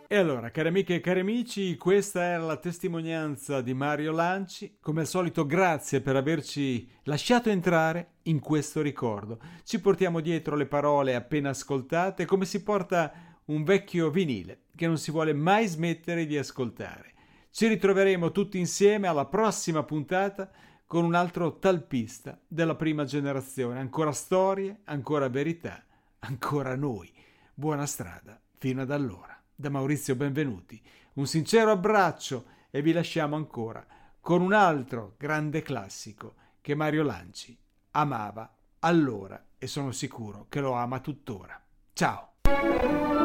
E allora, cari amiche e cari amici, questa era la testimonianza di Mario Lanci. Come al solito, grazie per averci lasciato entrare in questo ricordo. Ci portiamo dietro le parole appena ascoltate, come si porta un vecchio vinile che non si vuole mai smettere di ascoltare. Ci ritroveremo tutti insieme alla prossima puntata con un altro talpista della prima generazione. Ancora storie, ancora verità, ancora noi. Buona strada fino ad allora. Da Maurizio Benvenuti un sincero abbraccio e vi lasciamo ancora con un altro grande classico che Mario Lanci amava allora e sono sicuro che lo ama tuttora. Ciao!